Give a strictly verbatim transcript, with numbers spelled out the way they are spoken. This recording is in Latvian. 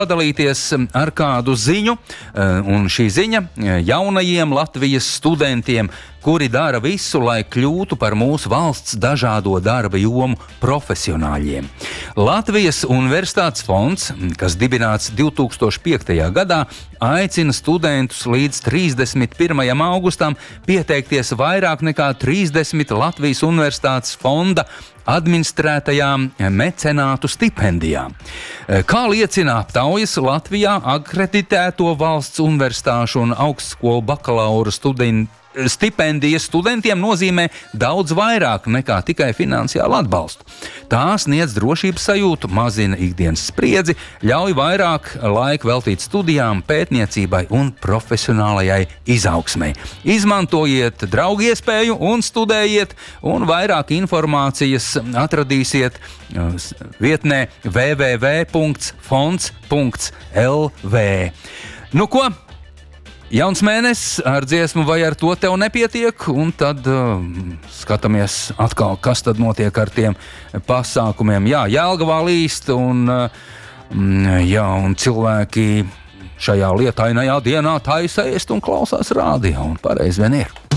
padalīties ar kādu ziņu, un šī ziņa jaunajiem Latvijas studentiem, kuri dara visu, lai kļūtu par mūsu valsts dažādo darba jomu profesionāļiem. Latvijas Universitātes fonds, kas dibināts divi tūkstoši piektajā gadā, aicina studentus līdz trīsdesmit pirmajam augustam pieteikties vairāk nekā trīsdesmit Latvijas Universitātes fonda administrētajām mecenātu stipendijām. Kā liecina aptaujas, Latvijā akreditēto valsts universitāšu un augstskolu bakalaura studentu stipendijas studentiem nozīmē daudz vairāk nekā tikai finansiālu atbalstu. Tā sniedz drošības sajūtu, mazina ikdienas spriedzi, ļauj vairāk laika veltīt studijām, pētniecībai un profesionālajai izaugsmei. Izmantojiet draugu iespēju un studējiet, un vairāk informācijas atradīsiet vietnē w w w punkts fonds punkts l v. Nu ko? Jauns mēnesis ar dziesmu Vai ar to tev nepietiek, un tad uh, skatāmies atkal, kas tad notiek ar tiem pasākumiem. Jā, Jelgavā līst, un, uh, jā, un cilvēki šajā lietainajā dienā taisa ēst un klausās rādio, un pareizi vien ir.